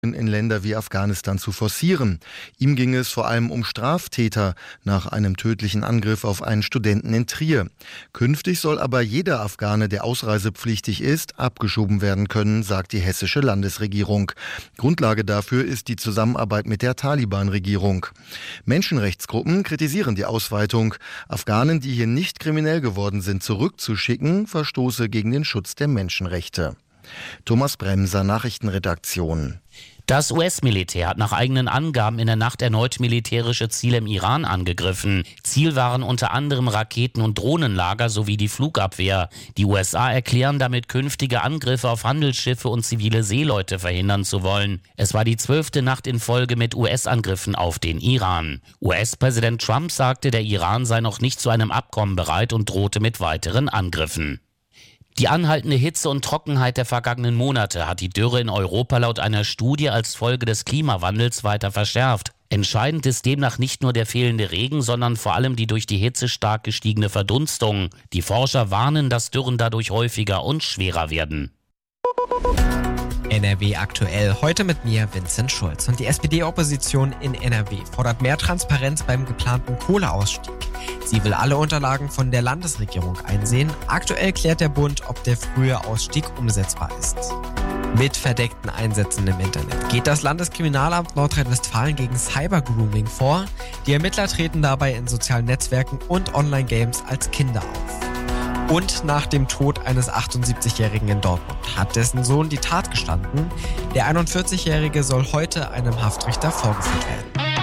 in Länder wie Afghanistan zu forcieren. Ihm ging es vor allem um Straftäter nach einem tödlichen Angriff auf einen Studenten in Trier. Künftig soll aber jeder Afghane, der ausreisepflichtig ist, abgeschoben werden können, sagt die hessische Landesregierung. Grundlage dafür ist die Zusammenarbeit mit der Taliban-Regierung. Menschenrechtsgruppen kritisieren die Ausweitung. Afghanen, die hier nicht kriminell geworden sind, zurückzuschicken, verstoße gegen den Schutz der Menschenrechte. Thomas Bremser, Nachrichtenredaktion. Das US-Militär hat nach eigenen Angaben in der Nacht erneut militärische Ziele im Iran angegriffen. Ziel waren unter anderem Raketen- und Drohnenlager sowie die Flugabwehr. Die USA erklären damit, künftige Angriffe auf Handelsschiffe und zivile Seeleute verhindern zu wollen. Es war die 12. Nacht in Folge mit US-Angriffen auf den Iran. US-Präsident Trump sagte, der Iran sei noch nicht zu einem Abkommen bereit und drohte mit weiteren Angriffen. Die anhaltende Hitze und Trockenheit der vergangenen Monate hat die Dürre in Europa laut einer Studie als Folge des Klimawandels weiter verschärft. Entscheidend ist demnach nicht nur der fehlende Regen, sondern vor allem die durch die Hitze stark gestiegene Verdunstung. Die Forscher warnen, dass Dürren dadurch häufiger und schwerer werden. NRW aktuell, heute mit mir, Vincent Schulz. Und die SPD-Opposition in NRW fordert mehr Transparenz beim geplanten Kohleausstieg. Sie will alle Unterlagen von der Landesregierung einsehen. Aktuell klärt der Bund, ob der frühe Ausstieg umsetzbar ist. Mit verdeckten Einsätzen im Internet geht das Landeskriminalamt Nordrhein-Westfalen gegen Cybergrooming vor. Die Ermittler treten dabei in sozialen Netzwerken und Online-Games als Kinder auf. Und nach dem Tod eines 78-Jährigen in Dortmund hat dessen Sohn die Tat gestanden. Der 41-Jährige soll heute einem Haftrichter vorgeführt werden.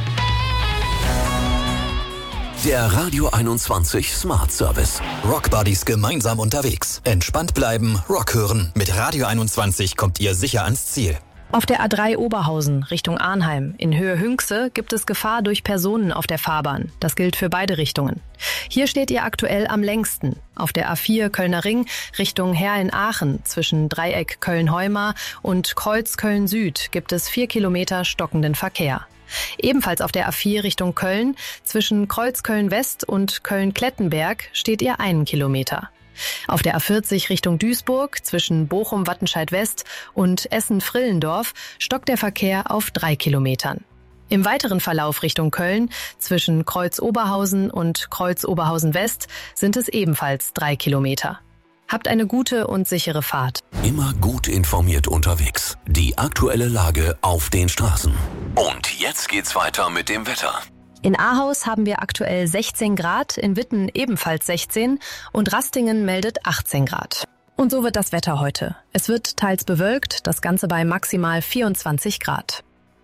Der Radio 21 Smart Service. Rock Buddies gemeinsam unterwegs. Entspannt bleiben, Rock hören. Mit Radio 21 kommt ihr sicher ans Ziel. Auf der A3 Oberhausen Richtung Arnheim in Höhe Hünxe gibt es Gefahr durch Personen auf der Fahrbahn. Das gilt für beide Richtungen. Hier steht ihr aktuell am längsten. Auf der A4 Kölner Ring Richtung Herrn-Aachen zwischen Dreieck Köln-Heumar und Kreuz Köln-Süd gibt es 4 Kilometer stockenden Verkehr. Ebenfalls auf der A4 Richtung Köln zwischen Kreuz Köln-West und Köln-Klettenberg steht ihr 1 Kilometer. Auf der A40 Richtung Duisburg zwischen Bochum-Wattenscheid-West und Essen-Frillendorf stockt der Verkehr auf 3 Kilometern. Im weiteren Verlauf Richtung Köln zwischen Kreuz-Oberhausen und Kreuz-Oberhausen-West sind es ebenfalls 3 Kilometer. Habt eine gute und sichere Fahrt. Immer gut informiert unterwegs. Die aktuelle Lage auf den Straßen. Und jetzt geht's weiter mit dem Wetter. In Ahaus haben wir aktuell 16 Grad, in Witten ebenfalls 16 und Rastingen meldet 18 Grad. Und so wird das Wetter heute. Es wird teils bewölkt, das Ganze bei maximal 24 Grad.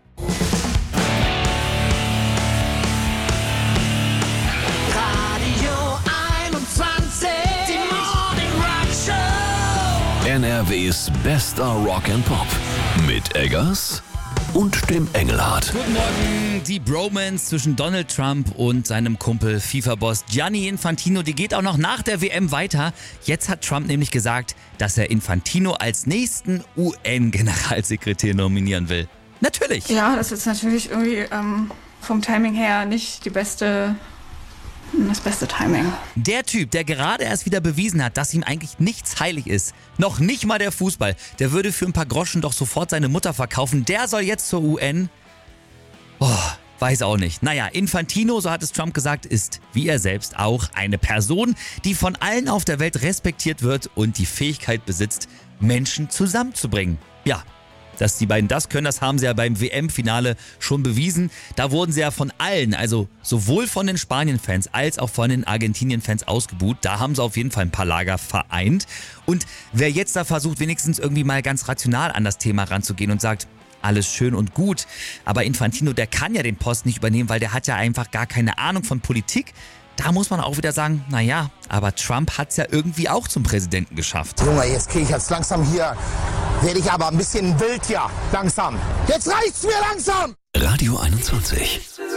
Radio 21, die Morning Rock Show. NRWs bester Rock and Pop. Mit Eggers und dem Engelhardt. Guten Morgen. Die Bromance zwischen Donald Trump und seinem Kumpel FIFA-Boss Gianni Infantino, die geht auch noch nach der WM weiter. Jetzt hat Trump nämlich gesagt, dass er Infantino als nächsten UN-Generalsekretär nominieren will. Natürlich. Ja, das ist natürlich irgendwie vom Timing her nicht das beste Timing. Der Typ, der gerade erst wieder bewiesen hat, dass ihm eigentlich nichts heilig ist, noch nicht mal der Fußball, der würde für ein paar Groschen doch sofort seine Mutter verkaufen, der soll jetzt zur UN? Weiß auch nicht. Naja, Infantino, so hat es Trump gesagt, ist, wie er selbst auch, eine Person, die von allen auf der Welt respektiert wird und die Fähigkeit besitzt, Menschen zusammenzubringen. Ja. Dass die beiden das können, das haben sie ja beim WM-Finale schon bewiesen. Da wurden sie ja von allen, also sowohl von den Spanien-Fans als auch von den Argentinien-Fans ausgebuht. Da haben sie auf jeden Fall ein paar Lager vereint. Und wer jetzt da versucht, wenigstens irgendwie mal ganz rational an das Thema ranzugehen und sagt, alles schön und gut, aber Infantino, der kann ja den Posten nicht übernehmen, weil der hat ja einfach gar keine Ahnung von Politik. Da muss man auch wieder sagen, naja, aber Trump hat es ja irgendwie auch zum Präsidenten geschafft. Junge, jetzt kriege ich jetzt langsam hier, werde ich aber ein bisschen wild, ja, langsam. Jetzt reicht's mir langsam! Radio 21.